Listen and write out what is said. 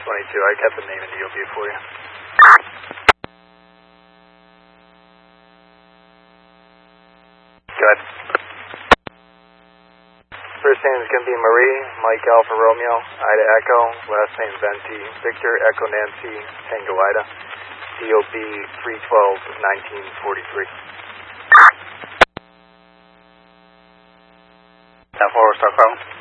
I got the name and DOB for you. Go ahead. First name is going to be Marie, Mike Alpha Romeo, Ida Echo, last name Venti, Victor Echo Nancy, Tango Ida, DOB 312-1943. 10-4, start calling.